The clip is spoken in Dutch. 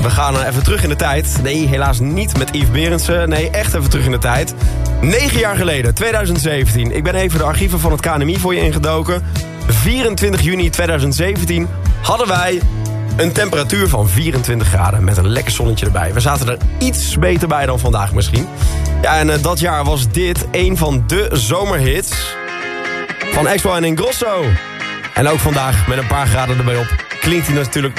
We gaan even terug in de tijd. Nee, helaas niet met Yves Berendsen. Nee, echt even terug in de tijd. 9 jaar geleden, 2017. Ik ben even de archieven van het KNMI voor je ingedoken. 24 juni 2017 hadden wij een temperatuur van 24 graden met een lekker zonnetje erbij. We zaten er iets beter bij dan vandaag misschien. Ja, en dat jaar was dit een van de zomerhits van Expo en Ingrosso. En ook vandaag met een paar graden erbij op klinkt hij natuurlijk